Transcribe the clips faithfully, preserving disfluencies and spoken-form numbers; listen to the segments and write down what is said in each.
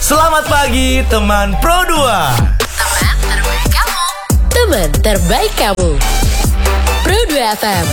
Selamat pagi teman Pro dua. Teman terbaik kamu. Teman terbaik kamu. Pro dua F M.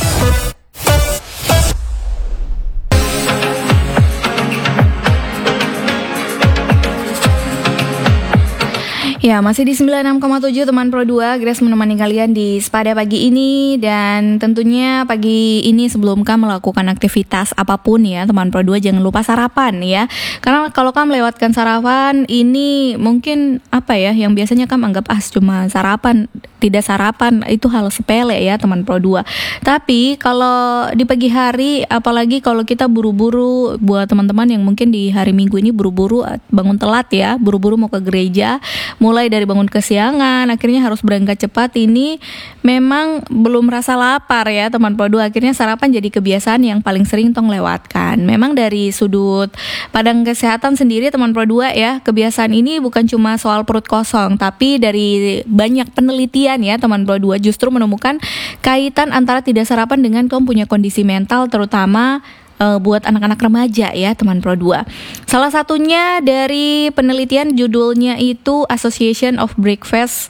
Ya, masih di sembilan puluh enam koma tujuh teman Pro dua, Grace menemani kalian di Sepada pagi ini. Dan tentunya pagi ini sebelum kamu melakukan aktivitas apapun ya teman Pro dua, jangan lupa sarapan ya. Karena kalau kamu melewatkan sarapan ini mungkin apa ya, yang biasanya kamu anggap ah cuma sarapan, tidak sarapan, itu hal sepele ya teman Pro dua. Tapi kalau di pagi hari, apalagi kalau kita buru-buru, buat teman-teman yang mungkin di hari Minggu ini buru-buru bangun telat ya, buru-buru mau ke gereja, mulai dari bangun kesiangan, akhirnya harus berangkat cepat, ini memang belum rasa lapar ya teman Pro dua. Akhirnya sarapan jadi kebiasaan yang paling sering tong lewatkan. Memang dari sudut pandang kesehatan sendiri teman Pro dua ya, kebiasaan ini bukan cuma soal perut kosong, tapi dari banyak penelitian ya teman Pro dua justru menemukan kaitan antara tidak sarapan dengan kamu punya kondisi mental, terutama Uh, buat anak-anak remaja ya teman Pro dua. Salah satunya dari penelitian judulnya itu Association of Breakfast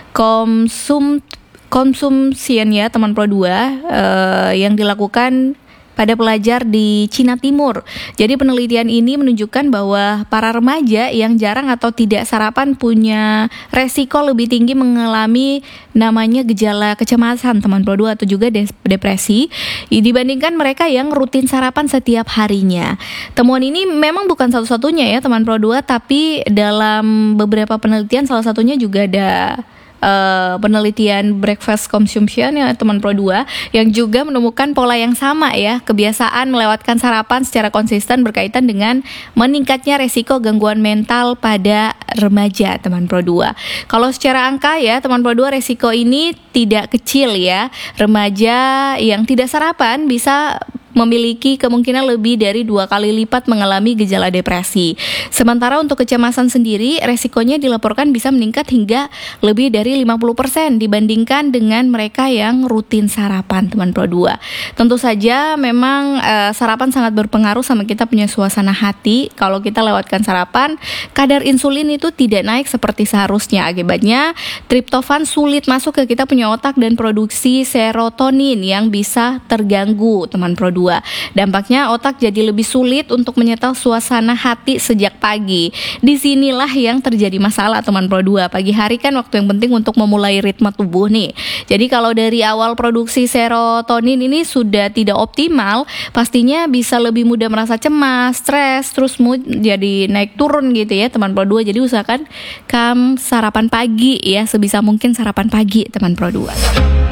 Consum Consumption ya teman Pro dua, uh, yang dilakukan pada pelajar di Cina Timur. Jadi penelitian ini menunjukkan bahwa para remaja yang jarang atau tidak sarapan punya resiko lebih tinggi mengalami namanya gejala kecemasan teman Pro dua atau juga depresi dibandingkan mereka yang rutin sarapan setiap harinya. Temuan ini memang bukan satu-satunya ya teman Pro dua, tapi dalam beberapa penelitian salah satunya juga ada Uh, penelitian breakfast consumption ya teman Pro dua yang juga menemukan pola yang sama ya, kebiasaan melewatkan sarapan secara konsisten berkaitan dengan meningkatnya resiko gangguan mental pada remaja teman Pro dua. Kalau secara angka ya teman Pro dua, resiko ini tidak kecil ya. Remaja yang tidak sarapan bisa memiliki kemungkinan lebih dari dua kali lipat mengalami gejala depresi. Sementara untuk kecemasan sendiri, resikonya dilaporkan bisa meningkat hingga lebih dari lima puluh persen dibandingkan dengan mereka yang rutin sarapan teman Pro dua. Tentu saja memang uh, sarapan sangat berpengaruh sama kita punya suasana hati. Kalau kita lewatkan sarapan, kadar insulin itu tidak naik seperti seharusnya. Akibatnya triptofan sulit masuk ke kita punya otak dan produksi serotonin yang bisa terganggu teman Pro dua. Dampaknya otak jadi lebih sulit untuk menyetel suasana hati sejak pagi. Disinilah yang terjadi masalah teman Pro dua. Pagi hari kan waktu yang penting untuk memulai ritme tubuh nih. Jadi kalau dari awal produksi serotonin ini sudah tidak optimal, pastinya bisa lebih mudah merasa cemas, stres, terus mood jadi naik turun gitu ya teman Pro dua. Jadi usahakan kamu sarapan pagi ya, sebisa mungkin sarapan pagi teman Pro dua.